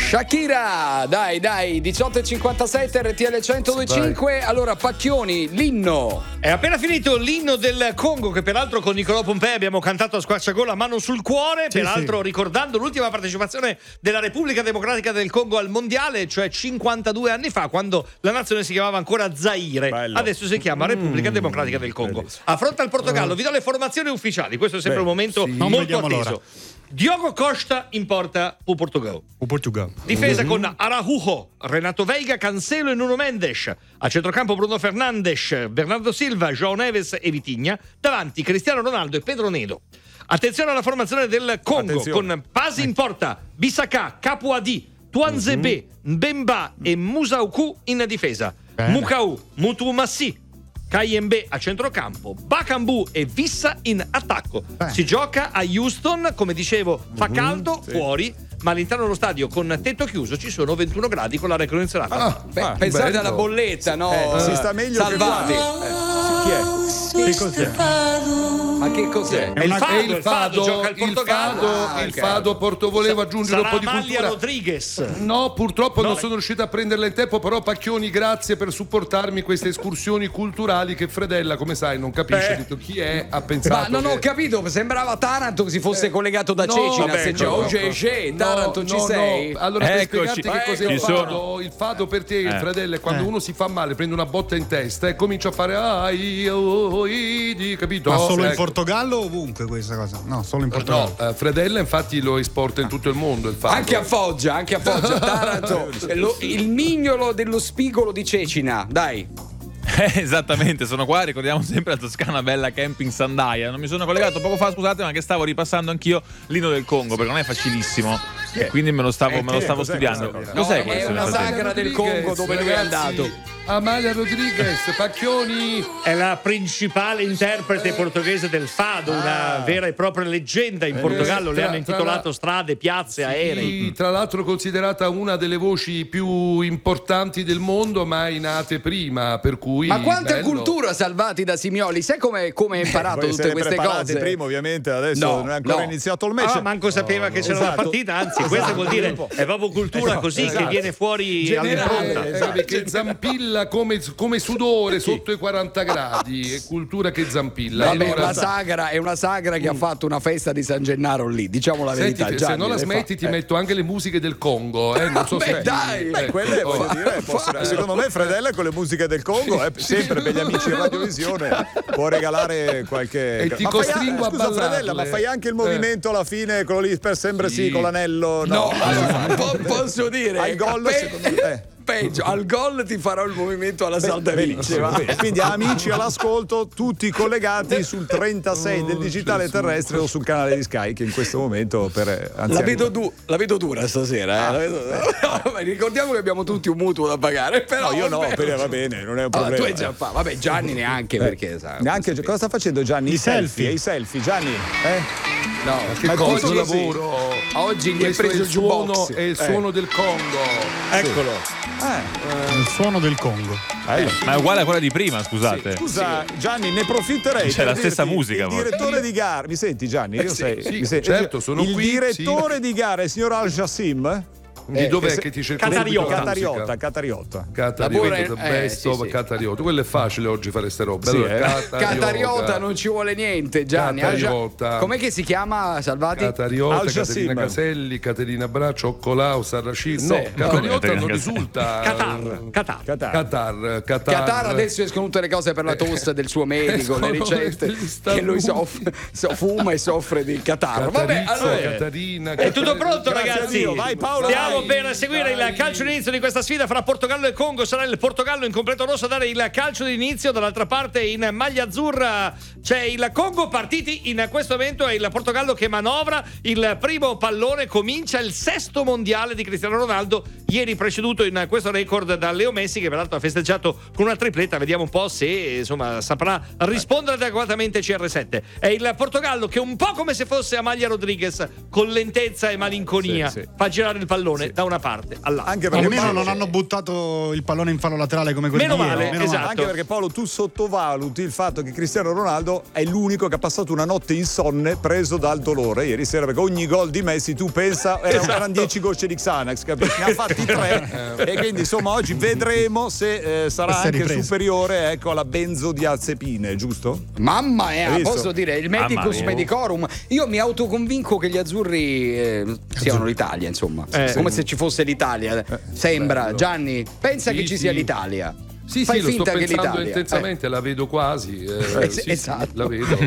Shakira, dai, 18:57 RTL 102.5. Allora, Pacchioni, l'inno. È appena finito l'inno del Congo, che peraltro con Nicolò Pompei abbiamo cantato a squarciagola, mano sul cuore, peraltro ricordando l'ultima partecipazione della Repubblica Democratica del Congo al mondiale, cioè 52 anni fa, quando la nazione si chiamava ancora Zaire. Bello. Adesso si chiama Repubblica Democratica del Congo. Affronta il Portogallo, vi do le formazioni ufficiali, questo è sempre un momento molto atteso. Diogo Costa in porta o Portogallo. Difesa con Araujo, Renato Veiga, Cancelo e Nuno Mendes. A centrocampo Bruno Fernandes, Bernardo Silva, João Neves e Vitinha. Davanti Cristiano Ronaldo e Pedro Neto. Attenzione alla formazione del Congo con Pasi in porta, Bissaka, Capuadi, Tuanzebe, Mbemba e Musauku in difesa. Mukau, Mutumassi, Kayembe a centrocampo, Bakambu e Vissa in attacco. Si gioca a Houston, come dicevo, fa caldo fuori, ma all'interno dello stadio con tetto chiuso ci sono 21 gradi con l'aria condizionata. Pensate bello. alla bolletta, no? Si sta meglio Salvati. Chi è? Che cos'è? Ma che cos'è? È il Fado, gioca il Portogallo. Il Fado Porto volevo aggiungere un po' di Amalia cultura. Rodriguez. No, purtroppo non sono riuscito a prenderla in tempo, però Pacchioni, grazie per supportarmi queste escursioni culturali che Fredella, come sai, non capisce. Ha detto chi è, ha pensato. Ma non ho capito, sembrava Taranto che si fosse collegato da Cecina. vabbè, Se c'è no. Taranto ci sei? Allora, per Eccoci. spiegarti che cos'è il fado per te, il Fredella, è quando uno si fa male, prende una botta in testa e comincia a fare capito? Ma solo in Portogallo o ovunque questa cosa? No, solo in Portogallo. No, Fredella infatti lo esporta in tutto il mondo il fado. Anche a Foggia, Taranto, il mignolo dello spigolo di Cecina, dai. Esattamente, sono qua, ricordiamo sempre la Toscana Bella Camping Sandaia. Non mi sono collegato poco fa, scusate, ma che stavo ripassando anch'io l'inno del Congo, perché non è facilissimo, e quindi me lo stavo studiando. Cos'è È questo? una sagra del Congo dove lui è andato. Amalia Rodriguez, Pacchioni. È la principale interprete portoghese del fado, una vera e propria leggenda in Portogallo. Le hanno intitolato strade, piazze, aerei. Tra l'altro considerata una delle voci più importanti del mondo, mai nate prima, per cui Ma quanta bello. cultura, Salvati da Simioli. Sai come hai imparato tutte queste cose? Prima, ovviamente, adesso No, non è ancora iniziato il match. Manco sapeva che c'era la partita, anzi, questo vuol dire è proprio cultura così che viene fuori all'impronta. Perché zampilla come sudore sotto i 40 gradi, è cultura che zampilla. Vabbè, Allora, è una sagra che ha fatto una festa di San Gennaro lì, diciamo la senti, verità. se non la smetti ti metto anche le musiche del Congo, non so se dai! Quelle voglio dire, secondo me Fredella con le musiche del Congo è sempre per gli amici in radiovisione, può regalare qualche. E ti costringo a ballarle. Fredella, ma fai anche il movimento alla fine, quello lì per sempre con l'anello? No, allora, posso dire al gol secondo me. Peggio, al gol ti farò il movimento alla saldavince. Quindi amici all'ascolto, tutti collegati sul 36 del digitale terrestre o sul canale di Sky, che in questo momento per anziani. La vedo dura stasera. Ricordiamo che abbiamo tutti un mutuo da pagare. Però io no, va bene, non è un problema. Tu hai già fatto. Vabbè, Gianni neanche perché sa. Neanche cosa sta facendo Gianni? I selfie, Gianni. No, che cosa lavoro? Oggi gli è Questo preso è il jukebox. È il suono del Congo. Eccolo. Il suono del Congo. Ma è uguale a quella di prima, scusate. Scusa, Gianni, ne profitterei. C'è la stessa musica. Il direttore di gara, mi senti Gianni? Mi senti? Certo, sono il qui. Il direttore di gara, il signor Al Jassim. Di dov'è che ti cerca? Catariota. Catariota, best of Catariota. Quello è facile oggi fare ste robe. Allora, Catariota non ci vuole niente, Gianni. Catariota. Com'è che si chiama, Salvati? Catariota, Caterina Caselli, Caterina Braccio, Occolao, Sarracino. No, Catariota non risulta. Qatar adesso escono tutte le cose per la tosse del suo medico, le ricette che lui fuma e soffre di Qatar. Vabbè, allora Catarina. È tutto pronto, ragazzi. Vai Paolo. Stiamo per seguire il calcio d'inizio di questa sfida fra Portogallo e Congo. Sarà il Portogallo in completo rosso a dare il calcio d'inizio. Dall'altra parte in maglia azzurra c'è il Congo. Partiti in questo momento è il Portogallo che manovra il primo pallone. Comincia il 6º mondiale di Cristiano Ronaldo, ieri preceduto in questo record da Leo Messi, che peraltro ha festeggiato con una tripletta. Vediamo un po' se insomma saprà rispondere adeguatamente CR7. È il Portogallo che un po' come se fosse Amalia Rodriguez, con lentezza e malinconia, fa girare il pallone da una parte all'altra. Anche perché almeno non hanno buttato il pallone in fallo laterale come quelli Meno di ieri. male, esatto. Anche perché Paolo, tu sottovaluti il fatto che Cristiano Ronaldo è l'unico che ha passato una notte insonne preso dal dolore ieri sera, perché ogni gol di Messi tu pensa erano 10 gocce di Xanax, capisci? Ne ha fatti 3 e quindi insomma oggi vedremo se sarà anche superiore, ecco, alla benzodiazepine, giusto? Mamma mia, posso dire il medicus medicorum. Io mi autoconvinco che gli azzurri siano l'Italia, insomma, come se ci fosse l'Italia. Sembra, Gianni, pensa che ci sia l'Italia. Sì, Fai lo sto finta pensando intensamente, la vedo quasi. Esatto. La vedo.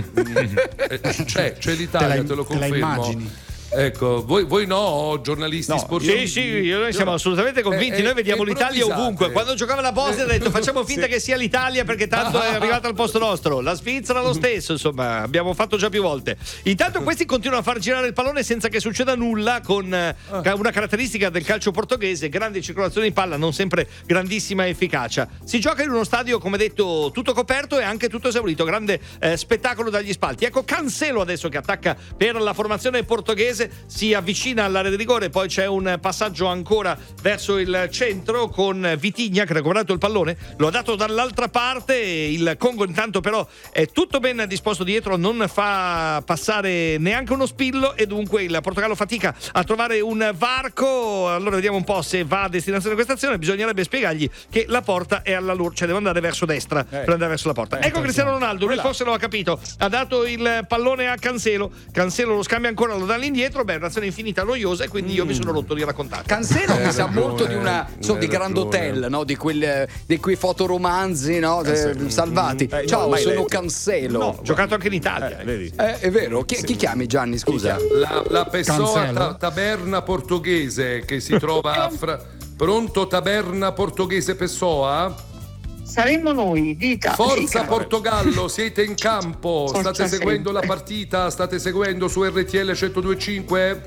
C'è l'Italia, te lo confermo. Te la immagini. Ecco, voi no, giornalisti sportivi. Sì, noi siamo assolutamente convinti. Noi vediamo l'Italia ovunque. Quando giocava la Bosnia ha detto facciamo finta che sia l'Italia perché tanto è arrivata al posto nostro. La Svizzera lo stesso, insomma, abbiamo fatto già più volte. Intanto questi continuano a far girare il pallone senza che succeda nulla, con una caratteristica del calcio portoghese: grande circolazione di palla, non sempre grandissima efficacia. Si gioca in uno stadio, come detto, tutto coperto e anche tutto esaurito. Grande spettacolo dagli spalti. Ecco Cancelo adesso che attacca per la formazione portoghese, si avvicina all'area di rigore, poi c'è un passaggio ancora verso il centro con Vitinha che ha recuperato il pallone, lo ha dato dall'altra parte. Il Congo intanto però è tutto ben disposto dietro, non fa passare neanche uno spillo e dunque il Portogallo fatica a trovare un varco. Allora vediamo un po' se va a destinazione questa azione. Bisognerebbe spiegargli che la porta è alla loro, cioè deve andare verso destra per andare verso la porta. Ecco Cristiano Ronaldo, lui forse lo ha capito, ha dato il pallone a Cancelo lo scambia ancora, lo dà all'indietro. Un'azione infinita noiosa e quindi io mi sono rotto di raccontare. Cancelo mi sa molto di di Grand Hotel, no? Di quei fotoromanzi, no? Salvati. Ciao, sono Cancelo. No, ho giocato anche in Italia. È vero. Chi chiami, Gianni? Scusa. La Pessoa taberna portoghese che si trova Pronto, taberna portoghese Pessoa? Saremmo noi, dica. Forza Portogallo, siete in campo, state seguendo la partita, state seguendo su RTL 102.5?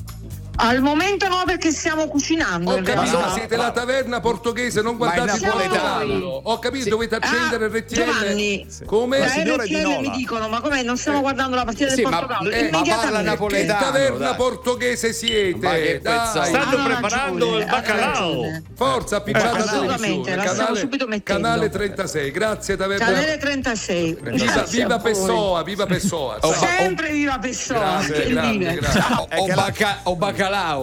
Al momento no, perché stiamo cucinando. Ho capito, siete la taverna portoghese, non guardate il Portogallo. Ho capito, dovete accendere RTL. Giovanni, come? Da RTL mi dicono, ma com'è? Non stiamo guardando la partita del Portogallo? Ma parla napoletano. Che taverna portoghese siete? Stanno preparando il baccalà. Forza, appicciata assolutamente, la stiamo subito mettendo. Canale 36, grazie taverna. Canale 36. Viva Pessoa, viva Pessoa. Sempre viva Pessoa. Grazie. O baccalà.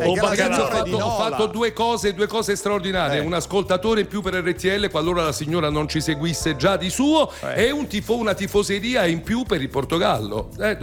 Ho fatto due cose straordinarie. Un ascoltatore in più per RTL qualora la signora non ci seguisse già di suo, e una tifoseria in più per il Portogallo.